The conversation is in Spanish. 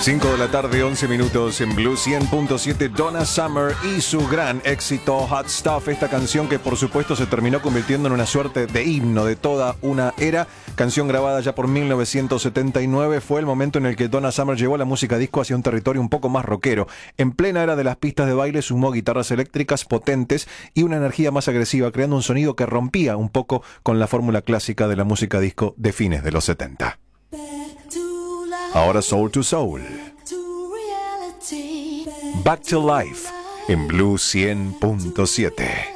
5 de la tarde, 11 minutos en Blue 100.7. Donna Summer y su gran éxito Hot Stuff. Esta canción que por supuesto se terminó convirtiendo en una suerte de himno de toda una era. Canción grabada ya por 1979. Fue el momento en el que Donna Summer llevó la música disco hacia un territorio un poco más rockero. En plena era de las pistas de baile sumó guitarras eléctricas potentes y una energía más agresiva, creando un sonido que rompía un poco con la fórmula clásica de la música disco de fines de los 70. Ahora Soul to Soul. Back to Life en Blue 100.7.